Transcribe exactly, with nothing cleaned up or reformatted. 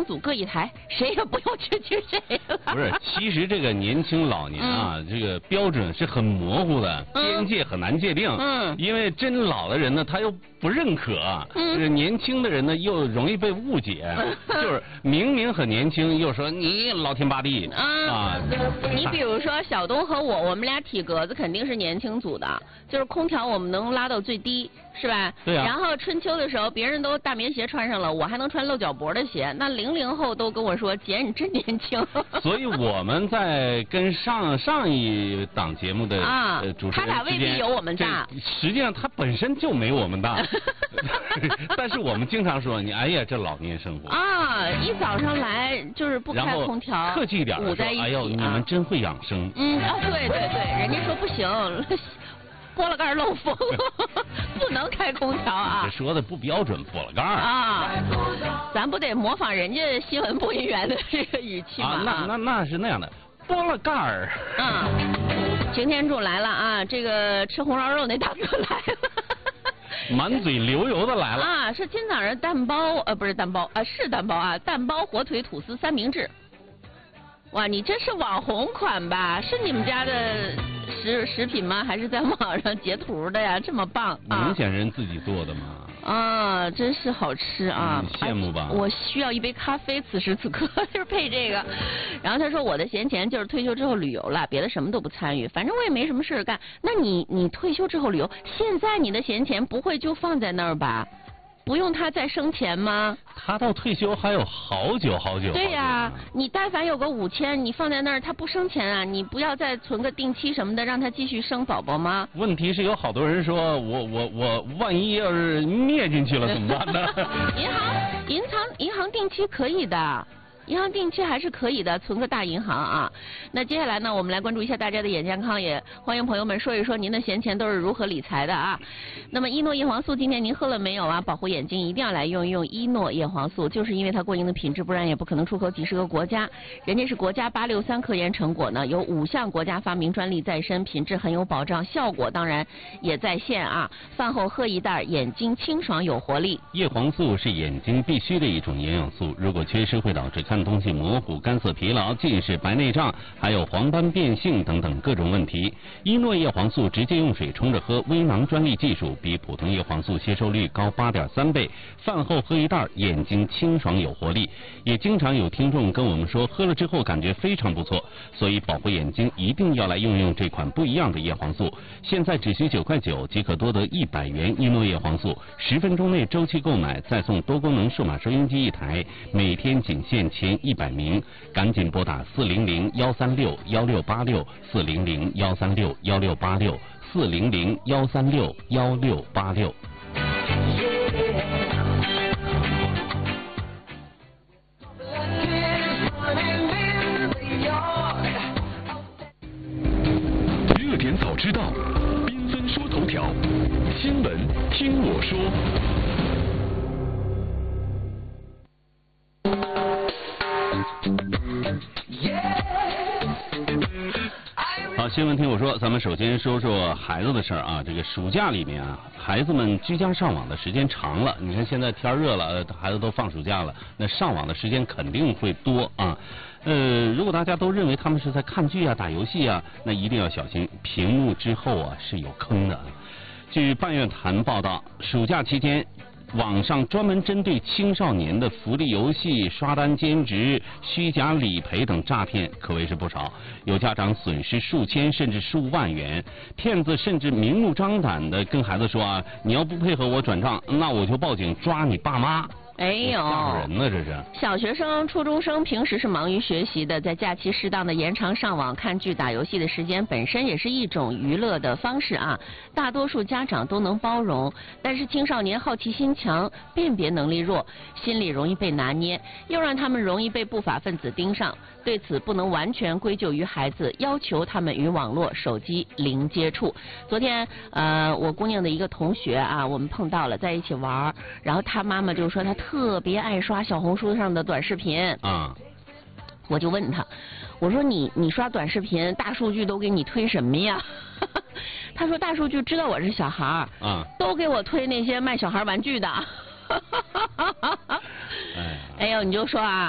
轻组各一台，谁也不用去去谁了。 不是，其实这个年轻老年啊，嗯、这个标准是很模糊的，嗯、边界很难界定。嗯，因为真老的人呢，他又不认可；嗯，这年轻的人呢，又容易被误解。嗯、就是明明很年轻，又说你老天八地。嗯、啊， 你比如说小东和我，我们俩体格子肯定是年轻组的，就是空调我们能拉到最低，是吧？ 对啊。 然后春秋的时候，别人都大棉鞋穿上了，我还能穿露脚脖的鞋。那零零后都跟我说：“姐，你真年轻。” 所以我们在跟上上一档节目的啊、呃、主持人之间，他俩未必有我们大。 实际上他本身就没我们大，但是我们经常说你哎呀这老年生活啊，一早上来就是不开空调， 客气一点的说，哎呦你们真会养生。 嗯啊对对对，人家说不行。拨了盖漏风，不能开空调啊！ 这说的不标准，拨了盖啊！咱不得模仿人家新闻播音员的这个语气吗？ 啊，那那那是那样的，拨了盖儿。 啊，擎天柱来了啊！这个吃红烧肉那大哥来了。 满嘴流油的来了啊！是金枣仁蛋包呃不是蛋包啊是蛋包啊蛋包火腿吐司三明治。哇，你这是网红款吧？是你们家的食食品吗？还是在网上截图的呀？这么棒啊！ 明显人自己做的嘛。 啊，真是好吃啊！ 嗯、羡慕吧？ 我需要一杯咖啡，此时此刻就是配这个。然后他说我的闲钱就是退休之后旅游了，别的什么都不参与，反正我也没什么事干。那你你退休之后旅游，现在你的闲钱不会就放在那儿吧？不用他再生钱吗？ 他到退休还有好久好久。 对呀、啊，你但凡有个五千，你放在那儿，他不生钱啊！你不要再存个定期什么的，让他继续生宝宝吗？ 问题是有好多人说我我我万一要是灭进去了怎么办呢？ 银行银行银行定期可以的。银行定期还是可以的，存个大银行啊。那接下来呢，我们来关注一下大家的眼健康，也欢迎朋友们说一说您的闲钱都是如何理财的啊。那么伊诺叶黄素，今天您喝了没有啊？保护眼睛一定要来用一用伊诺叶黄素，就是因为它过硬的品质，不然也不可能出口几十个国家。人家是国家八六三科研成果呢，有五项国家发明专利在身，品质很有保障，效果当然也在线啊。饭后喝一袋，眼睛清爽有活力。 叶黄素是眼睛必须的一种营养素，如果缺失会导致看东西模糊、干涩疲劳、近视、白内障，还有黄斑变性等等各种问题。伊诺叶黄素直接用水冲着喝，微囊专利技术，比普通叶黄素吸收率高八点三倍。饭后喝一袋，眼睛清爽有活力。也经常有听众跟我们说，喝了之后感觉非常不错，所以保护眼睛一定要来用用这款不一样的叶黄素。现在只需九块九即可多得一百元伊诺叶黄素，十分钟内周期购买，再送多功能数码收音机一台，每天仅限前一百名，赶紧拨打四零零幺三六幺六八六四零零幺三六幺六八六四零零幺三六幺六八六。 热点早知道，缤纷说头条，新闻听我说。 好，新闻听我说，咱们首先说说孩子的事儿啊。这个暑假里面啊，孩子们居家上网的时间长了。你看现在天热了，孩子都放暑假了，那上网的时间肯定会多啊。呃，如果大家都认为他们是在看剧啊、打游戏啊，那一定要小心，屏幕之后啊是有坑的。据半月谈报道，暑假期间，网上专门针对青少年的福利游戏、刷单兼职、虚假理赔等诈骗可谓是不少，有家长损失数千甚至数万元。骗子甚至明目张胆的跟孩子说啊，你要不配合我转账，那我就报警抓你爸妈。 哎呦， 吓人呢！这是小学生、初中生平时是忙于学习的，在假期适当的延长上网、看剧、打游戏的时间，本身也是一种娱乐的方式啊。大多数家长都能包容，但是青少年好奇心强，辨别能力弱，心理容易被拿捏，又让他们容易被不法分子盯上。对此不能完全归咎于孩子，要求他们与网络、手机零接触。昨天，呃，我姑娘的一个同学啊，我们碰到了，在一起玩，然后他妈妈就说他特别爱刷小红书上的短视频啊， 我就问他，我说你你刷短视频，大数据都给你推什么呀？他说大数据知道我是小孩儿， 啊， 都给我推那些卖小孩玩具的。哎呦，你就说啊。